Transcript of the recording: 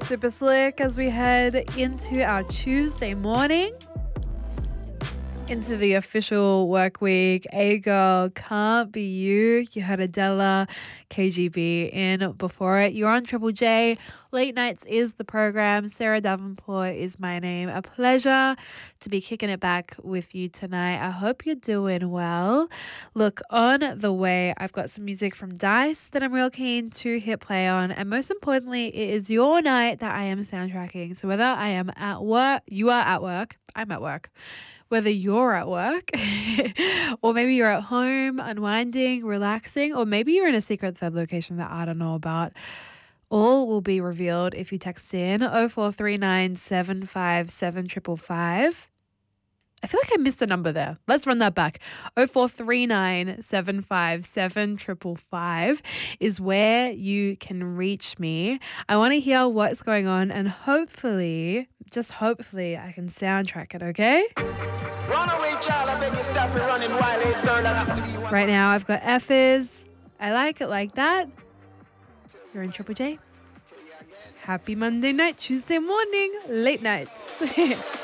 super slick as we head into our Tuesday morning, into the official work week. A Girl, Can't Be You. You heard Adela, KGB in before it. You're on Triple J. Late Nights is the program. Sarah Davenport is my name. A pleasure to be kicking it back with you tonight. I hope you're doing well. Look, on the way, I've got some music from Dice that I'm real keen to hit play on. And most importantly, it is your night that I am soundtracking. So whether I am at work, you are at work, I'm at work. Whether you're at work or maybe you're at home, unwinding, relaxing, or maybe you're in a secret third location that I don't know about, all will be revealed if you text in 0439 757 555. I feel like I missed a number there. Let's run that back. 0439 757 555 is where you can reach me. I want to hear what's going on and hopefully, just hopefully, I can soundtrack it, okay? Runaway child, I beg you stop it running while it's all up to be one. Right now, I've got F's. I like it like that. You're in Triple J. Happy Monday night, Tuesday morning, late nights.